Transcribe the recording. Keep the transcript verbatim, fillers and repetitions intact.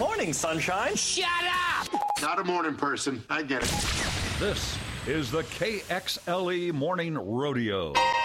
Morning, sunshine. Shut up! Not a morning person. I get it. This is the K X L E Morning Rodeo.